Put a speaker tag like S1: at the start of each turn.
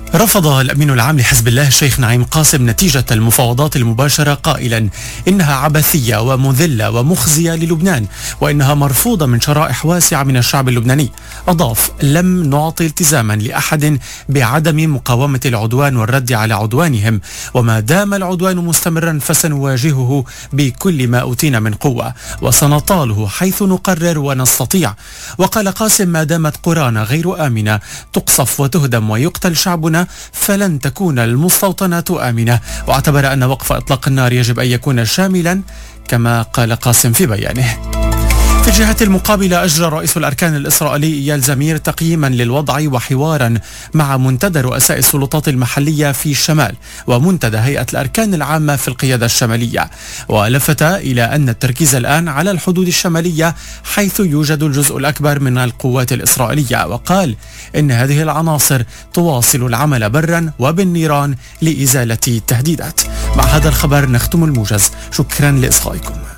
S1: رفض الأمين العام لحزب الله الشيخ نعيم قاسم نتيجة المفاوضات المباشرة قائلا إنها عبثية ومذلة ومخزية للبنان، وإنها مرفوضة من شرائح واسعة من الشعب اللبناني. أضاف: لم نعطي التزاما لأحد بعدم مقاومة العدوان والرد على عدوانهم، وما دام العدوان مستمرا فسنواجهه بكل ما أوتينا من قوة وسنطاله حيث نقرر ونستطيع. وقال قاسم: ما دامت قرانا غير آمنة تقصف وتهدم ويقتل شعبنا فلن تكون المستوطنات آمنة، واعتبر أن وقف إطلاق النار يجب أن يكون شاملا كما قال قاسم في بيانه. في الجهة المقابلة أجرى رئيس الأركان الإسرائيلي إيال زمير تقييما للوضع وحوارا مع منتدى رؤساء السلطات المحلية في الشمال ومنتدى هيئة الأركان العامة في القيادة الشمالية، ولفت إلى أن التركيز الآن على الحدود الشمالية حيث يوجد الجزء الأكبر من القوات الإسرائيلية، وقال إن هذه العناصر تواصل العمل برا وبالنيران لإزالة التهديدات. مع هذا الخبر نختم الموجز، شكرا لإصغائكم.